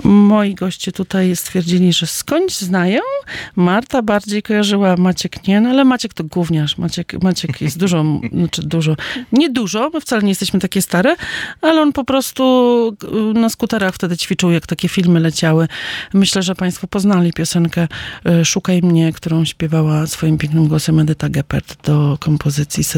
moi goście tutaj stwierdzili, że skądś znają. Marta bardziej kojarzyła, Maciek nie, no ale Maciek to gówniarz. Maciek jest nie dużo, bo wcale nie jesteśmy takie stare, ale on po prostu na skuterach wtedy ćwiczył, jak takie filmy leciały. Myślę, że państwo poznali piosenkę Szukaj mnie, którą śpiewała swoim pięknym głosem Edyta Geppert do kompozycji